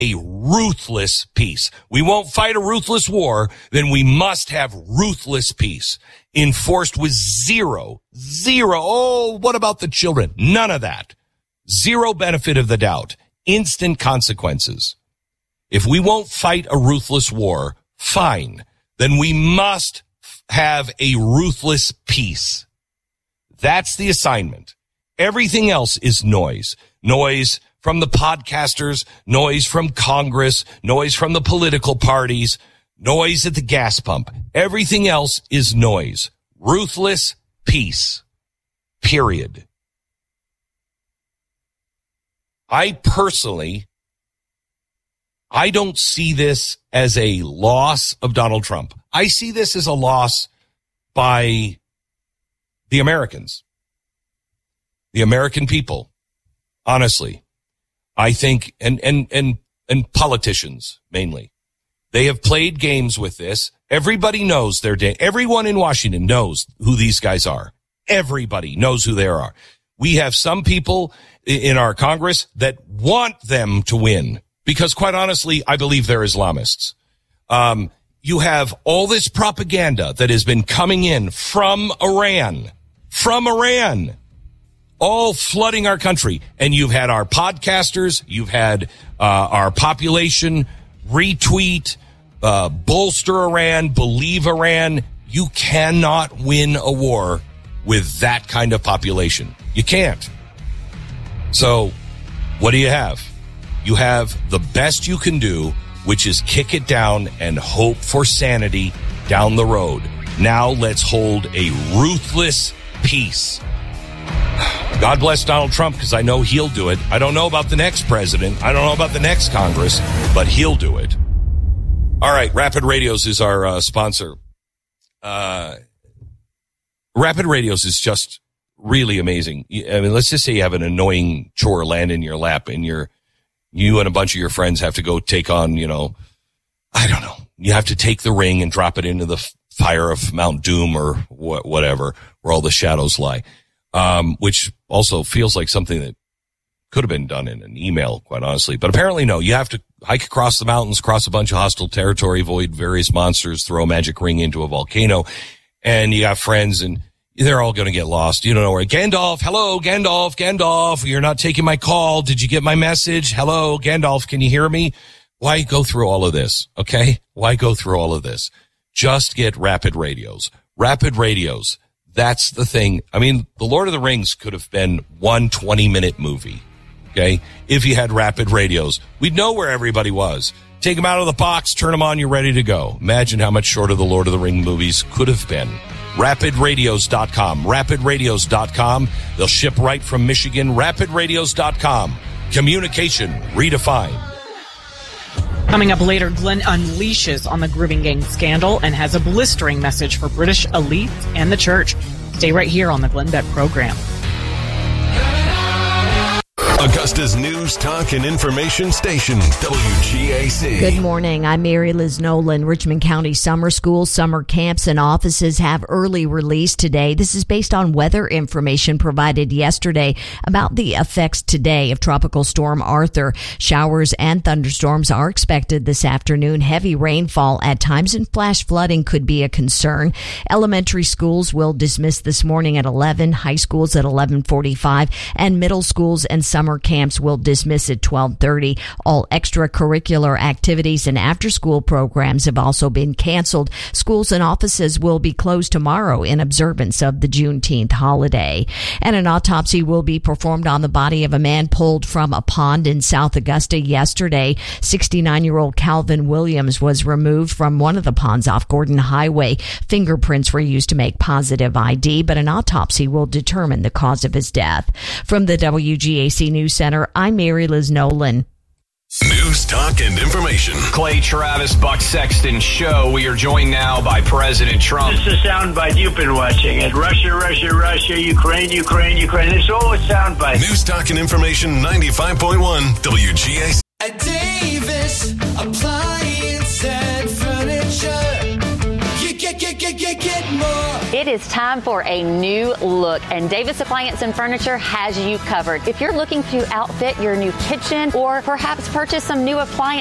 a ruthless peace. We won't fight a ruthless war, then we must have ruthless peace. Enforced with zero. Oh, what about the children? None of that. Zero benefit of the doubt. Instant consequences. If we won't fight a ruthless war, fine. Then we must have a ruthless peace. That's the assignment. Everything else is noise. Noise from the podcasters, noise from Congress, noise from the political parties, noise at the gas pump. Everything else is noise. Ruthless peace. Period. I don't see this as a loss of Donald Trump. I see this as a loss by the Americans, the American people. Honestly, I think, and politicians mainly, they have played games with this. Everybody knows everyone in Washington knows who these guys are. Everybody knows who they are. We have some people in our Congress that want them to win because, quite honestly, I believe they're Islamists. You have all this propaganda that has been coming in from Iran, all flooding our country. And you've had our podcasters, you've had our population retweet, bolster Iran, believe Iran. You cannot win a war with that kind of population. You can't. So what do you have? You have the best you can do, which is kick it down and hope for sanity down the road. Now let's hold a ruthless peace. God bless Donald Trump, because I know he'll do it. I don't know about the next president. I don't know about the next Congress, but he'll do it. All right, Rapid Radios is our sponsor. Rapid Radios is just really amazing. I mean, let's just say you have an annoying chore land in your lap and you and a bunch of your friends have to go take on, I don't know. You have to take the ring and drop it into the fire of Mount Doom or whatever, where all the shadows lie. Which also feels like something that could have been done in an email, quite honestly. But apparently no, you have to hike across the mountains, cross a bunch of hostile territory, avoid various monsters, throw a magic ring into a volcano, and you got friends and they're all going to get lost. You don't know where. Gandalf, hello, Gandalf, you're not taking my call. Did you get my message? Hello, Gandalf, can you hear me? Why go through all of this? Okay. Why go through all of this? Just get Rapid Radios. Rapid Radios. That's the thing. I mean, The Lord of the Rings could have been one 20-minute movie. Okay. If you had Rapid Radios, we'd know where everybody was. Take them out of the box, turn them on, you're ready to go. Imagine how much shorter the Lord of the Ring movies could have been. RapidRadios.com. RapidRadios.com. They'll ship right from Michigan. RapidRadios.com. Communication redefined. Coming up later, Glenn unleashes on the grooming gang scandal and has a blistering message for British elites and the church. Stay right here on the Glenn Beck program. Augusta's news, talk, and information station, WGAC. Good morning. I'm Mary Liz Nolan. Richmond County summer schools, summer camps, and offices have early release today. This is based on weather information provided yesterday about the effects today of Tropical Storm Arthur. Showers and thunderstorms are expected this afternoon. Heavy rainfall at times and flash flooding could be a concern. Elementary schools will dismiss this morning at 11, high schools at 11:45, and middle schools and summer camps will dismiss at 12:30. All extracurricular activities and after-school programs have also been canceled. Schools and offices will be closed tomorrow in observance of the Juneteenth holiday. And an autopsy will be performed on the body of a man pulled from a pond in South Augusta yesterday. 69-year-old Calvin Williams was removed from one of the ponds off Gordon Highway. Fingerprints were used to make positive ID, but an autopsy will determine the cause of his death. From the WGAC News Center, I'm Mary Liz Nolan. News, talk, and information. Clay Travis, Buck Sexton Show. We are joined now by President Trump. This is a soundbite you've been watching. And Russia, Ukraine. It's all a soundbite. News, talk, and information, 95.1 WGAC. At Davis Appliance and Furniture. Get more. It is time for a new look, and Davis Appliance and Furniture has you covered. If you're looking to outfit your new kitchen or perhaps purchase some new appliances,